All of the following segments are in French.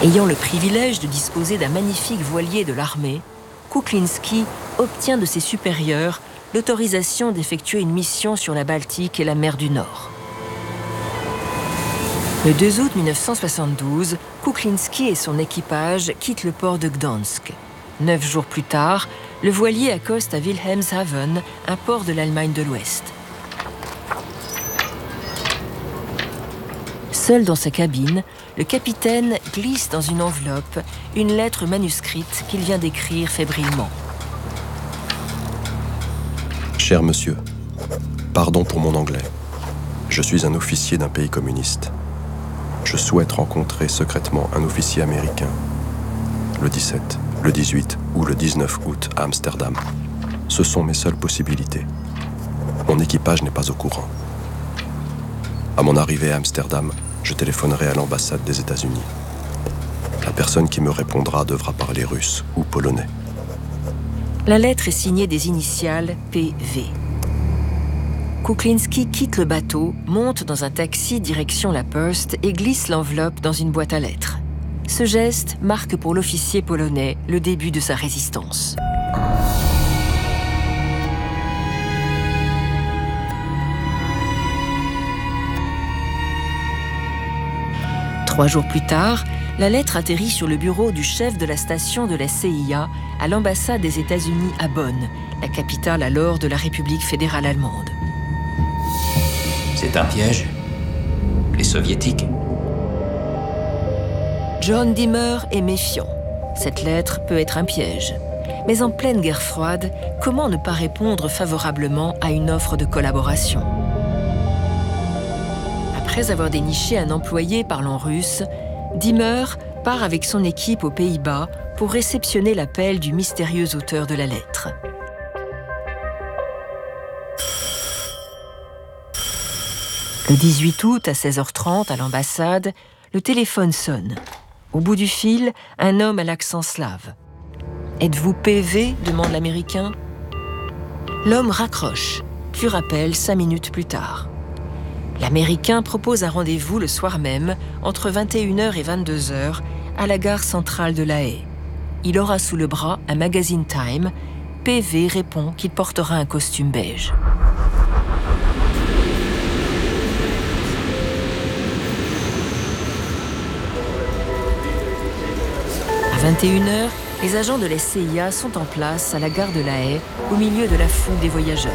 Ayant le privilège de disposer d'un magnifique voilier de l'armée, Kuklinski obtient de ses supérieurs l'autorisation d'effectuer une mission sur la Baltique et la mer du Nord. Le 2 août 1972, Kuklinski et son équipage quittent le port de Gdansk. 9 jours plus tard, le voilier accoste à Wilhelmshaven, un port de l'Allemagne de l'Ouest. Seul dans sa cabine, le capitaine glisse dans une enveloppe une lettre manuscrite qu'il vient d'écrire fébrilement. Cher monsieur, pardon pour mon anglais. Je suis un officier d'un pays communiste. Je souhaite rencontrer secrètement un officier américain. Le 17, le 18 ou le 19 août à Amsterdam. Ce sont mes seules possibilités. Mon équipage n'est pas au courant. À mon arrivée à Amsterdam, je téléphonerai à l'ambassade des États-Unis. La personne qui me répondra devra parler russe ou polonais. La lettre est signée des initiales PV. Kuklinski quitte le bateau, monte dans un taxi direction la Purst et glisse l'enveloppe dans une boîte à lettres. Ce geste marque pour l'officier polonais le début de sa résistance. Trois jours plus tard, la lettre atterrit sur le bureau du chef de la station de la CIA à l'ambassade des États-Unis à Bonn, la capitale alors de la République fédérale allemande. C'est un piège? Les soviétiques? John Dimmer est méfiant. Cette lettre peut être un piège. Mais en pleine guerre froide, comment ne pas répondre favorablement à une offre de collaboration? Après avoir déniché un employé parlant russe, Dimmer part avec son équipe aux Pays-Bas pour réceptionner l'appel du mystérieux auteur de la lettre. Le 18 août à 16h30 à l'ambassade, le téléphone sonne. Au bout du fil, un homme à l'accent slave. « Êtes-vous PV » demande l'Américain. L'homme raccroche, puis rappelle 5 minutes plus tard. L'Américain propose un rendez-vous le soir même, entre 21h et 22h, à la gare centrale de La Haye. Il aura sous le bras un magazine Time. PV répond qu'il portera un costume beige. À 21h, les agents de la CIA sont en place à la gare de La Haye, au milieu de la foule des voyageurs.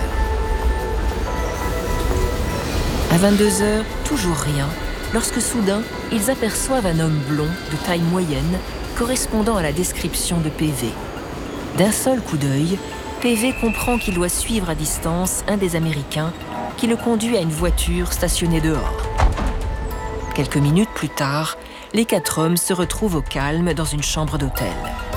À 22h, toujours rien, lorsque soudain, ils aperçoivent un homme blond de taille moyenne, correspondant à la description de PV. D'un seul coup d'œil, PV comprend qu'il doit suivre à distance un des Américains qui le conduit à une voiture stationnée dehors. Quelques minutes plus tard, les 4 hommes se retrouvent au calme dans une chambre d'hôtel.